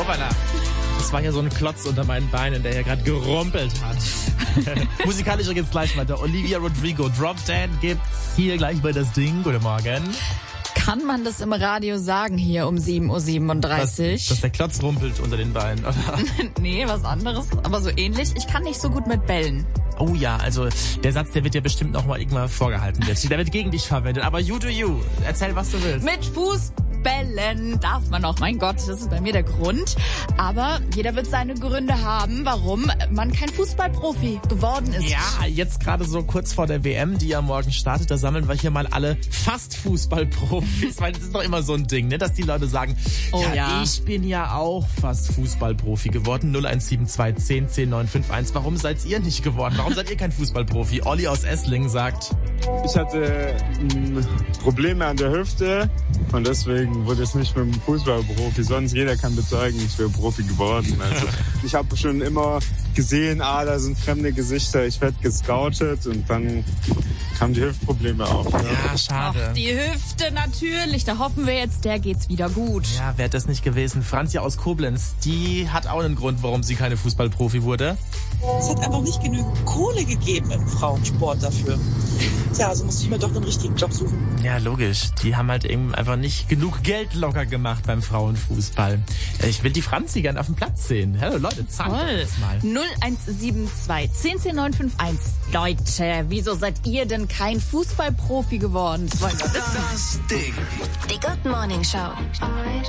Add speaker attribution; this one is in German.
Speaker 1: Hoppala. Das war ja so ein Klotz unter meinen Beinen, der hier gerade gerumpelt hat. Musikalischer geht's gleich weiter. Olivia Rodrigo, Drop Dead gibt's hier gleich bei das Ding. Guten Morgen.
Speaker 2: Kann man das im Radio sagen hier um 7.37 Uhr?
Speaker 1: Dass der Klotz rumpelt unter den Beinen, oder?
Speaker 2: Nee, was anderes, aber so ähnlich. Ich kann nicht so gut mit Bällen.
Speaker 1: Oh ja, also der Satz, der wird dir bestimmt noch mal irgendwann vorgehalten. Der wird gegen dich verwendet. Aber you do you. Erzähl, was du willst.
Speaker 2: Mit Fußbällen darf man auch. Mein Gott, das ist bei mir der Grund. Aber jeder wird seine Gründe haben, warum man kein Fußballprofi geworden ist.
Speaker 1: Ja, jetzt gerade so kurz vor der WM, die ja morgen startet, da sammeln wir hier mal alle fast Fußballprofis. Weil das ist doch immer so ein Ding, ne, dass die Leute sagen, ich bin ja auch fast Fußballprofi geworden. 0172 10 10 951. Warum seid ihr nicht geworden? Warum seid ihr kein Fußballprofi? Olli aus Esslingen sagt:
Speaker 3: Ich hatte Probleme an der Hüfte und deswegen wurde es nicht mit dem Fußballprofi. Sonst jeder kann bezeugen, ich wäre Profi geworden. Also ich habe schon immer gesehen, da sind fremde Gesichter, ich werde gescoutet und dann kamen die Hüftprobleme auf. Ne?
Speaker 1: Ja, schade.
Speaker 2: Ach, die Hüfte natürlich, da hoffen wir jetzt, der geht's wieder gut.
Speaker 1: Ja, wäre das nicht gewesen. Franzi aus Koblenz, die hat auch einen Grund, warum sie keine Fußballprofi wurde.
Speaker 4: Es hat einfach nicht genügend Kohle gegeben im Frauensport dafür. Ja, also musste ich mir doch den richtigen Job suchen.
Speaker 1: Ja, logisch. Die haben halt eben einfach nicht genug Geld locker gemacht beim Frauenfußball. Ich will die Franzi gern auf dem Platz sehen. Hallo Leute, zeigt das mal.
Speaker 2: 0172 10 10 951. Leute, wieso seid ihr denn kein Fußballprofi geworden?
Speaker 5: Das Ding.
Speaker 6: Die Good Morning Show.